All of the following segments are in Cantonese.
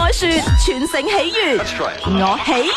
開說，全城喜悅，我喜。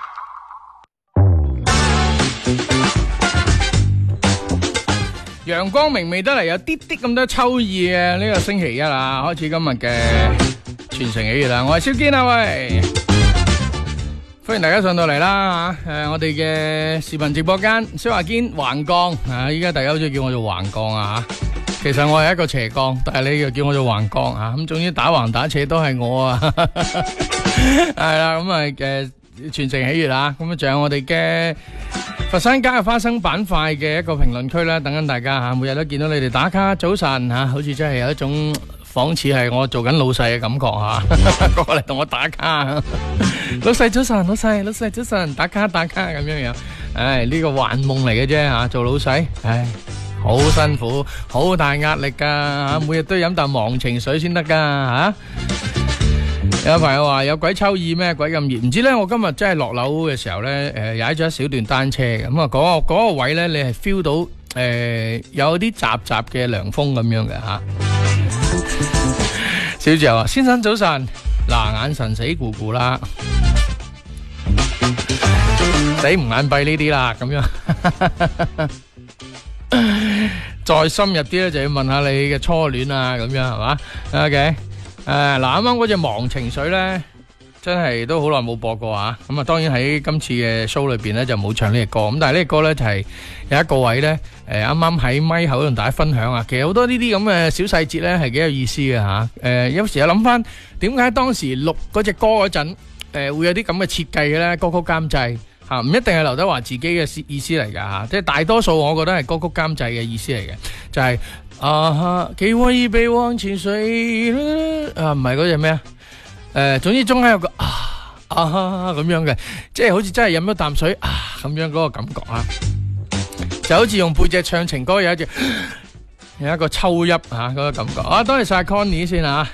陽光明媚得嚟，有啲啲咁多秋意嘅呢個星期一啦，開始今日嘅全城喜悅啦。我係蕭堅啊，喂，歡迎大家上到嚟啦吓。我哋嘅視頻直播間，蕭亞堅橫槓啊，依家大家好似叫我做橫槓啊吓。其實我係一個斜槓，但係你又叫我做橫槓啊。咁總之打橫打斜都係我啊。係啦，咁啊全城喜悅啦。咁啊仲有我哋嘅佛山街嘅花生板塊嘅一個評論區啦，等緊大家吓，每日都見到你哋打卡，早晨吓，好似真係有一種仿似係我做緊老細嘅感覺吓，過嚟同我打卡，老細早晨，老細早晨，打卡咁樣樣，唉，呢個幻夢嚟嘅啫吓，做老細，唉，好辛苦，好大壓力噶吓，每日都飲啖忘情水先得噶吓。有朋友話有鬼秋意咩？鬼咁熱？唔知咧，我今日真係落樓嘅時候咧，踩咗一小段單車嘅，咁啊嗰個位咧，你係 feel 到有啲雜嘅涼風咁樣嘅吓。小姐話：先生早晨，嗱眼神死咕咕啦，死唔眼閉呢啲啦，咁樣。再深入啲咧，就要問下你嘅初戀啊，咁樣係嘛 ？OK。嗱，啱啱嗰隻忘情水咧，真係都好耐冇播過啊！咁啊，當然喺今次嘅 show 裏邊咧就冇唱呢隻歌，咁但係呢隻歌咧就係有一個位咧，啱啱喺咪口同大家分享啊。其實好多呢啲咁嘅小細節咧係幾有意思嘅吓。有時又諗翻，點解當時錄嗰隻歌嗰陣，會有啲咁嘅設計嘅咧？歌曲監製吓，唔一定係劉德華自己嘅意思嚟噶吓，即係大多數我覺得係歌曲監製嘅意思嚟嘅，就係。給我一杯忘情水啊，唔係嗰隻咩啊？總之中間有個咁樣嘅，即係好似真係飲咗啖水咁樣嗰個感覺啊，就好似用背脊唱情歌有一個抽泣嗰個感覺啊！多謝晒 Connie 先啊！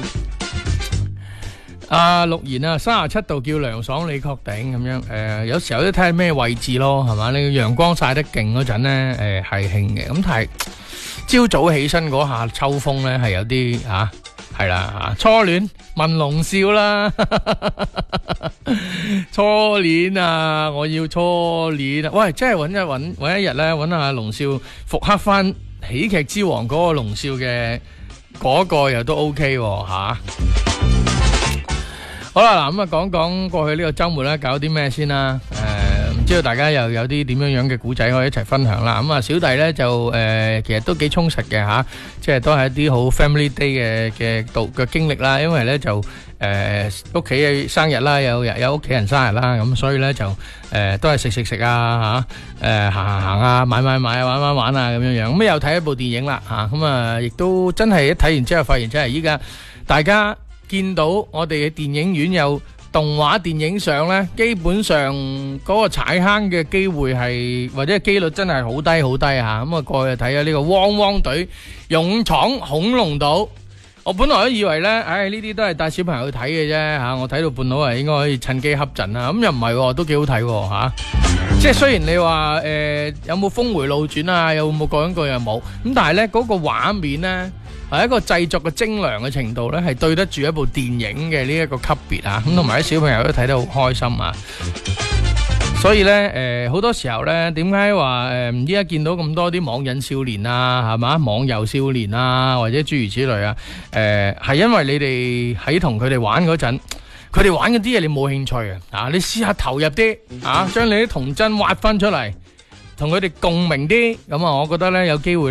陸言啊，37度叫涼爽，你確定咁樣？有時候都睇下咩位置咯，係嘛？你陽光曬得勁嗰陣咧，係興嘅，咁但係。朝早起身嗰下秋風咧係有啲係啦初戀問龍少啦，初戀啊，我要初戀啊！喂，真係搵一日咧，搵下龍少復刻翻喜劇之王嗰個龍少嘅嗰個又都 OK 吓。好啦，嗱咁啊，講過去呢個周末咧搞啲咩先啦？唔知道大家又有啲點樣嘅古仔可以一齊分享啦。咁啊，小弟咧就其實都幾充實嘅吓，即係都係一啲好 family day 嘅經歷啦。因為咧就屋企嘅生日啦，有屋企人生日啦，咁所以咧就都係食啊吓，行啊，買啊，玩啊咁樣樣。咁又睇一部電影啦吓，咁啊亦都真係一睇完之後發現真係依家大家見到我哋嘅電影院有動畫電影上咧，基本上嗰個踩坑嘅機會係或者機率真係好低吓。咁啊過去睇下呢個汪汪隊勇闖恐龍島，我本來都以為咧，呢啲都係帶小朋友去睇嘅啫吓。我睇到半路啊，應該可以趁機瞌陣啦。咁又唔係，都幾好睇吓。即係雖然你話有冇峰回路轉啊，有冇各樣各樣冇，咁但係咧嗰個畫面咧。係一個製作嘅精良嘅程度咧，係對得住一部電影嘅呢一個級別啊！咁同埋啲小朋友都睇得好開心啊！所以咧，好多時候咧，點解話依家見到咁多啲網癮少年啊，係嘛，網遊少年啊，或者諸如此類啊？係因為你哋喺同佢哋玩嗰陣，佢哋玩嗰啲嘢你冇興趣啊！你試下投入啲啊，將你啲童真挖翻出嚟，同佢哋共鳴啲，咁啊，我覺得咧有機會。